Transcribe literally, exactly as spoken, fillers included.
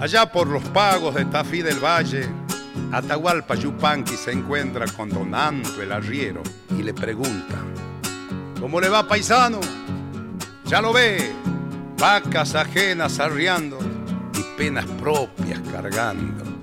Allá por los pagos de Tafí del Valle, Atahualpa Yupanqui se encuentra con don Anto el arriero y le pregunta: ¿cómo le va, paisano? Ya lo ve, vacas ajenas arriando y penas propias cargando.